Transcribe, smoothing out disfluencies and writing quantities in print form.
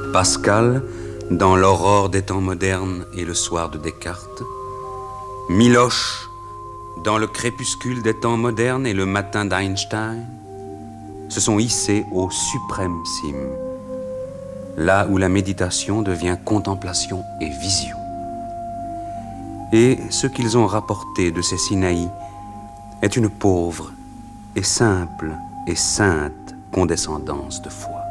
Pascal, dans l'aurore des temps modernes et le soir de Descartes. Miloche, dans le crépuscule des temps modernes et le matin d'Einstein, se sont hissés au suprême cime, là où la méditation devient contemplation et vision. Et ce qu'ils ont rapporté de ces Sinaï est une pauvre et simple et sainte condescendance de foi.